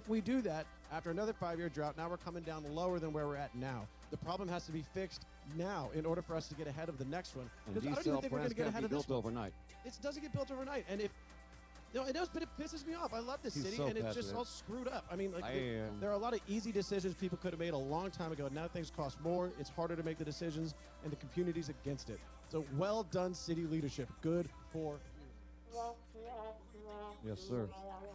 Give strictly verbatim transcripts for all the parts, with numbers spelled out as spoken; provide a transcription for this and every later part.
if we do that, after another five-year drought, now we're coming down lower than where we're at now. The problem has to be fixed now in order for us to get ahead of the next one. Because I don't even think we're going to get ahead of this one. overnight. It doesn't get built overnight. And if no, it does, but it pisses me off. I love this He's city, so and it's passionate. just all screwed up. I mean, like, I there, am. there are a lot of easy decisions people could have made a long time ago. Now things cost more. It's harder to make the decisions, and the community's against it. So well done, city leadership. Good for you. Yes, sir.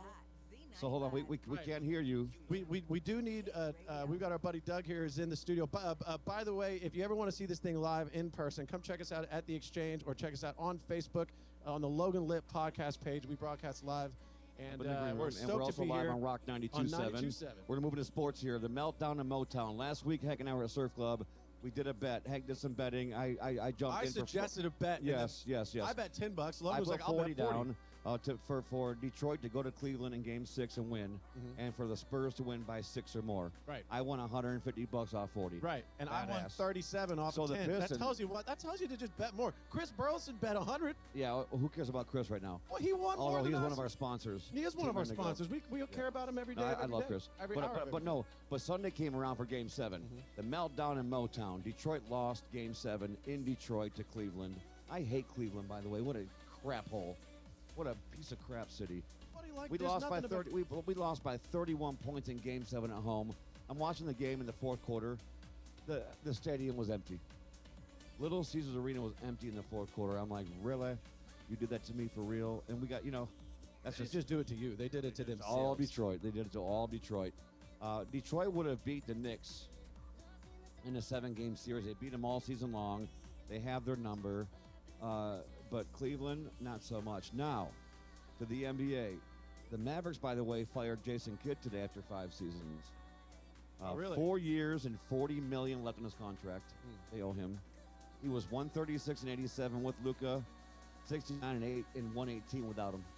So hold on, we, we, we Right. can't hear you. We, we, we do need, uh, uh, we've got our buddy Doug here is in the studio. But, uh, uh, by the way, if you ever want to see this thing live in person, come check us out at the Exchange or check us out on Facebook uh, on the Logan Lit podcast page. We broadcast live. And But in the uh, green we're room. stoked and we're to also be live here on Rock ninety-two on point seven. ninety-two point seven. We're moving to sports here. The meltdown in Motown. Last week, Heck and I were at Surf Club. We did a bet. Heck did some betting. I I, I jumped I in suggested for a bet. and Yes, yes, yes. I bet ten bucks. I Logan was put like, I'll forty bet forty. down uh, to, for, for Detroit to go to Cleveland in Game Six and win, Mhm. and for the Spurs to win by six or more. Right. I won one hundred fifty bucks off forty. Right, and I won Badass. thirty-seven off So of the ten. That Pistons- tells you what? That tells you to just bet more. Chris Burleson bet one hundred. Yeah. well, Who cares about Chris right now? Well, he won more Although than he's one us. of our sponsors. He is one of our Two men ago. sponsors. We we care about him every day. No, I, every I love day, Chris. Every but, hour but, of but every no, but Sunday came around for Game seven. Mhm. The meltdown in Motown. Detroit lost Game seven in Detroit to Cleveland. I hate Cleveland, by the way. What a crap hole. What a piece of crap city. Buddy, like, We there's lost by nothing about- thirty. We, we lost by thirty-one points in Game Seven at home. I'm watching the game in the fourth quarter. The the stadium was empty. Little Caesars Arena was empty in the fourth quarter. I'm like, really? You did that to me for real? And we got, you know, that's They just, just do it to you. They did it to it's themselves. all Detroit. They did it to all Detroit. Uh, Detroit would have beat the Knicks in a seven-game series. They beat them all season long. They have their number. Uh, but Cleveland, not so much. Now, to the N B A. The Mavericks, by the way, fired Jason Kidd today after five seasons. Uh, Oh, really? Four years and forty million dollars left in his contract. Hmm. They owe him. He was one thirty-six and eighty-seven with Luka, sixty-nine and eight and one eighteen without him.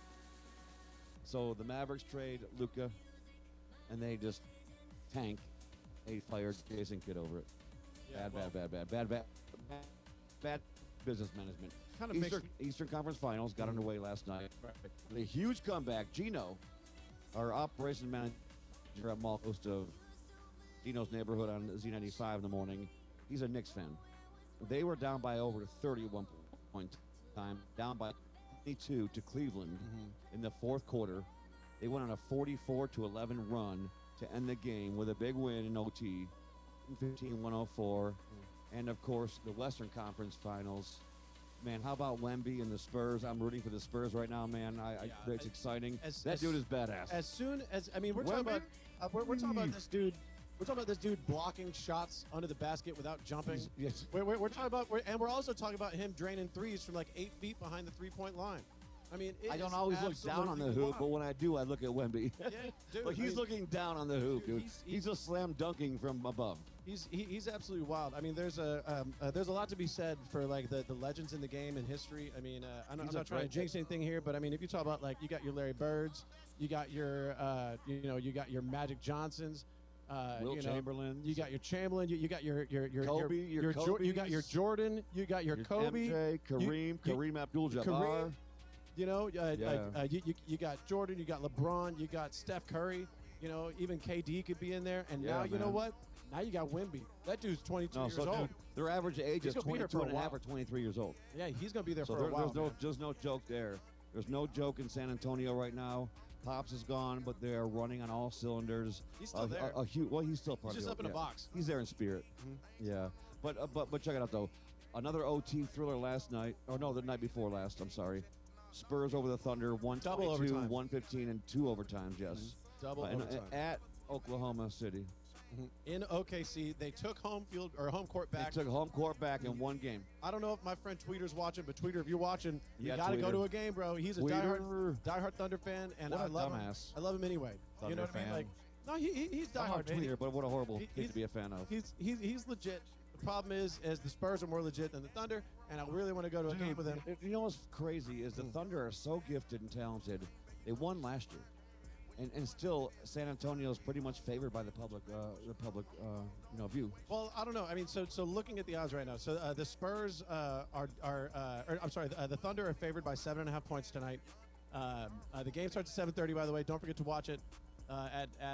So the Mavericks trade Luka, and they just tank. They fired Jason Kidd over it. Yeah, bad, well, bad, bad, bad, bad, bad, bad business management. Kind of makes Eastern, Eastern Conference Finals got underway last night. right. The huge comeback. Gino, our operations manager at Mall Coast of Gino's neighborhood on Z ninety-five in the morning, he's a Knicks fan. They were down by over thirty at one point in time, down by twenty-two to Cleveland Mm-hmm. in the fourth quarter. They went on a forty-four to eleven run to end the game with a big win in O T, fifteen one oh four. Mm-hmm. And of course, the Western Conference Finals. Man, how about Wemby and the Spurs? I'm rooting for the Spurs right now, man. I, Yeah, I it's I- exciting. as- that as- dude is badass. As soon as I mean, we're talking Wemby? about uh, we're, we're talking about this dude. We're talking about this dude blocking shots under the basket without jumping. He's- yes. We're, we're, we're talking about, we're, and we're also talking about him draining threes from like eight feet behind the three-point line. I mean, it I don't is always look down on the absolutely hoop, but wild. when I do, I look at Wemby. Yeah, dude, Like I he's mean, looking down on the hoop, dude, dude. he's- He's, he's- a slam dunking from above. He's he, he's absolutely wild. I mean, there's a um, uh, there's a lot to be said for like the, the legends in the game and history. I mean, uh, I'm, not- I'm He's a not trying to great- jinx anything here, but I mean, if you talk about like you got your Larry Birds, you got your uh, you know you got your Magic Johnsons, uh, Will you know, Chamberlain. you got your Chamberlain, you, you got your your your Kobe, your, your your Jo- you got your Kobe's. Jordan, you got your, Your Kobe, M J, you- Kareem, you- Kareem Abdul-Jabbar. Kareem, you know, uh, Yeah. uh, uh, you, you you got Jordan, you got LeBron, you got Steph Curry, you know, even K D could be in there, and Yeah, now you know man. what? Now you got Wemby. That dude's twenty-two No, years so old. dude, their average age He's is gonna be here twenty-two for and a a half while. or twenty-three years old. Yeah, he's gonna be there So for there, a while. there's no man. there's no joke there. There's no joke in San Antonio right now. Pops is gone, but they are running on all cylinders. He's still a, there. A, a huge, well, he's still part He's of just the- up in a yeah. box. He's there in spirit. Mhm. Yeah, but uh, but but check it out though. Another O T thriller last night. Oh no, the night before last. I'm sorry. Spurs over the Thunder, one Double twenty-two, overtime. one fifteen, and two overtimes. Yes, Double Uh, and- overtime. at Oklahoma City. Mhm. In O K C, they took home field or home court They back. took home court back in one game. I don't know if my friend Tweeter's watching, but Tweeter, if you're watching, you Yeah, gotta go Tweeter. to a game, bro. He's a Tweeter. diehard, diehard Thunder fan, and What I a love dumbass. him. I love him anyway. you Thunder know what I mean? fan. Like, no, he, he he's I'm diehard. on Twitter, but what a horrible He- kid he's- to be a fan of. He's he's he's legit. The problem is, is the Spurs are more legit than the Thunder, and I really want to go to a game with him. Dude, You know what's crazy is the Mm. Thunder are so gifted and talented. They won last year, and and still San Antonio is pretty much favored by the public, uh, the public, uh, you know, view. Well, I don't know. I mean, so so looking at the odds right now, so uh, the Spurs uh, are are, uh, or, I'm sorry, uh, the Thunder are favored by seven and a half points tonight. Um, uh, the game starts at seven thirty. By the way, don't forget to watch it uh, at at.